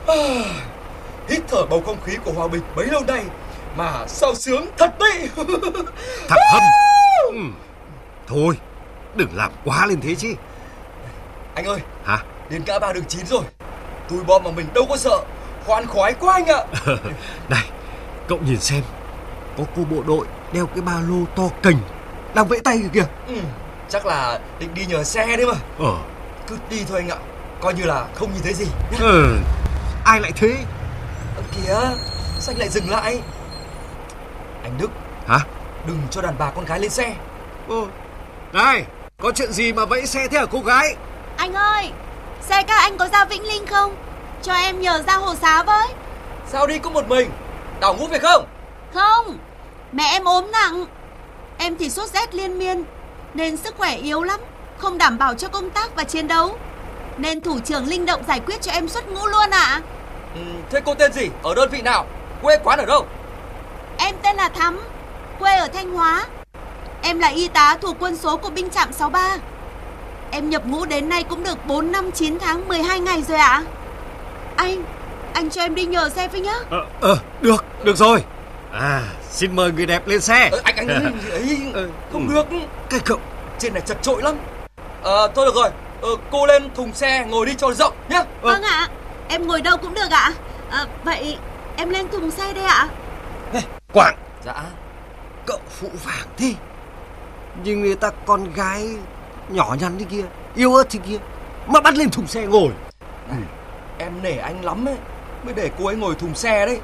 Hít thở bầu không khí của hòa bình bấy lâu nay mà sao sướng thật đấy. Thằng Hâm, thôi đừng làm quá lên thế chứ. Anh ơi. Hả? Đến ngã ba đường 9 rồi. Tui bom mà mình đâu có sợ. Khoan khoái quá anh ạ. Này, cậu nhìn xem, có cô bộ đội đeo cái ba lô to cành đang vẫy tay kìa. Chắc là định đi nhờ xe đấy mà. Cứ đi thôi anh ạ, coi như là không nhìn thấy gì nhá. Ai lại thế? Kìa, sao anh lại dừng lại? Anh Đức. Hả? Đừng cho đàn bà con gái lên xe. Này, có chuyện gì mà vẫy xe thế hả cô gái? Anh ơi, xe các anh có ra Vĩnh Linh không? Cho em nhờ ra Hồ Xá với. Sao đi có một mình? Đảo ngũ phải không? Không, mẹ em ốm nặng. Em thì sốt rét liên miên nên sức khỏe yếu lắm, không đảm bảo cho công tác và chiến đấu. Nên thủ trưởng linh động giải quyết cho em xuất ngũ luôn ạ. Thế cô tên gì? Ở đơn vị nào? Quê quán ở đâu? Em tên là Thắm, quê ở Thanh Hóa. Em là y tá thuộc quân số của binh trạm 63. Em nhập ngũ đến nay cũng được 4 năm 9 tháng 12 ngày rồi ạ. Anh cho em đi nhờ xe với nhá. Được rồi. Xin mời người đẹp lên xe. Anh ấy không được. Cái cậu trên này chật chội lắm. Thôi được rồi. Cô lên thùng xe ngồi đi cho rộng nhá. Vâng ạ. Em ngồi đâu cũng được ạ. Vậy em lên thùng xe đây ạ. Quảng. Dạ. Cậu phụ phàng thế. Nhưng người ta con gái nhỏ nhắn thế kia, yêu ớt thế kia, mà bắt lên thùng xe ngồi. Em nể anh lắm ấy, mới để cô ấy ngồi thùng xe đấy.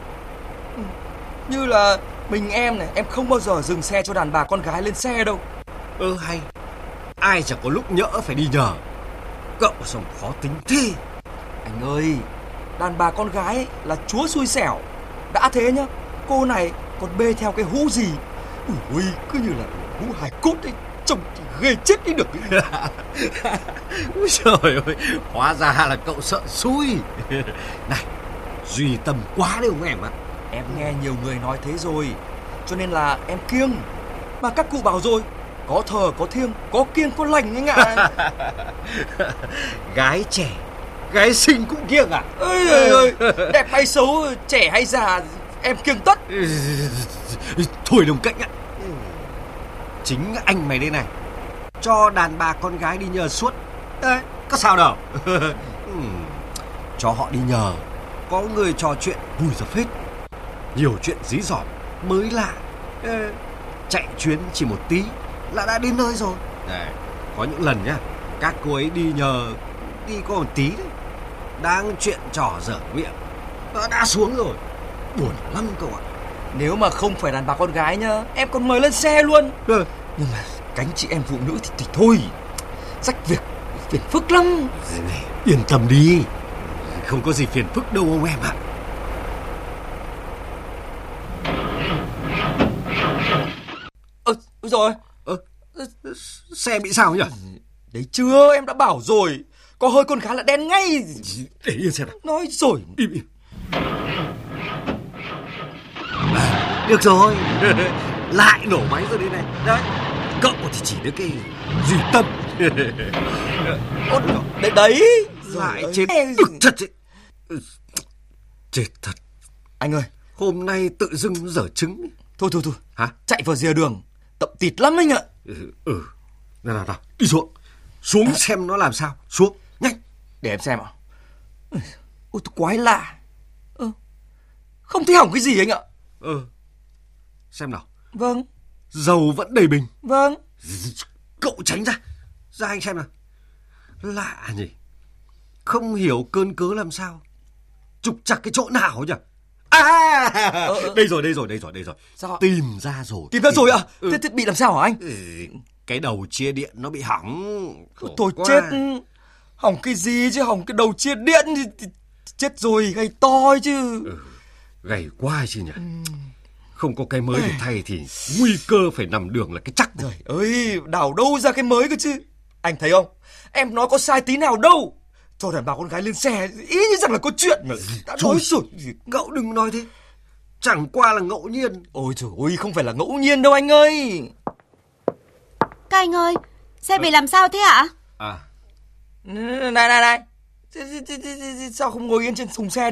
Như là mình em này, em không bao giờ dừng xe cho đàn bà con gái lên xe đâu. Hay. Ai chẳng có lúc nhỡ phải đi nhờ. Cậu sao khó tính thế? Anh ơi, đàn bà con gái ấy là chúa xui xẻo. Đã thế nhá, cô này còn bê theo cái hũ gì. Ui, cứ như là hũ hài cốt ấy, trông thì ghê chết đi được. Úi trời ơi, hóa ra là cậu sợ xui. Này, duy tâm quá đấy ông em ạ. Em nghe nhiều người nói thế rồi, cho nên là em kiêng. Mà các cụ bảo rồi, có thờ có thiêng, có kiêng có lành anh ạ. Gái trẻ, gái xinh cũng kiêng à? Ơi, đẹp hay xấu, trẻ hay già, em kiêng tất. Thôi đồng cạnh ạ. Chính anh mày đây này, cho đàn bà con gái đi nhờ suốt. Đấy, có sao đâu. Cho họ đi nhờ, có người trò chuyện vui ra phết. Nhiều chuyện dí dỏm, mới lạ. Chạy chuyến chỉ một tí là đã đến nơi rồi. Đấy, có những lần nhá, các cô ấy đi nhờ, đi có một tí đấy, đang chuyện trò dở miệng, nó đã xuống rồi. Buồn lắm cậu ạ. Nếu mà không phải đàn bà con gái nhá, em còn mời lên xe luôn. Nhưng mà cánh chị em phụ nữ thì thôi, rách việc, phiền phức lắm. Yên tâm đi, không có gì phiền phức đâu ông em ạ. Rồi. Xe bị sao nhỉ? Đấy chưa, em đã bảo rồi, có hơi con gái là đen ngay. Để yên xem nào. Nói rồi. Im. Được rồi. Lại nổ máy rồi đây này. Đấy, cậu thì chỉ được cái duy tâm. Đấy. Lại chết thật ấy. Chết thật. Anh ơi, hôm nay tự dưng dở trứng. Thôi. Hả? Chạy vào rìa đường tậm tịt lắm anh ạ. Nào, đi xuống xem nó làm sao. Xuống nhanh. Để em xem ạ. Ôi, quái lạ. Không thấy hỏng cái gì anh ạ. Xem nào. Vâng. Dầu vẫn đầy bình. Vâng. Cậu tránh ra anh xem nào. Lạ nhỉ, không hiểu cơn cớ làm sao, trục trặc cái chỗ nào nhỉ. Đây rồi. Sao ạ? Tìm ra rồi ạ? Thế thiết bị làm sao hả anh? Cái đầu chia điện nó bị hỏng. Thôi chết. Hỏng cái gì chứ, hỏng cái đầu chia điện thì chết rồi, gầy to chứ. Gầy quá chứ nhỉ. Không có cái mới để thay thì nguy cơ phải nằm đường là cái chắc. Trời ơi, đào đâu ra cái mới cơ chứ. Anh thấy không, em nói có sai tí nào đâu. Cho đàn bà con gái lên xe ý như rằng là có chuyện mà. Đã nói rồi. Cậu đừng nói thế, chẳng qua là ngẫu nhiên. Ôi trời ơi, không phải là ngẫu nhiên đâu anh ơi. Các anh ơi, xe bị làm sao thế ạ? Này. Sao không ngồi yên trên thùng xe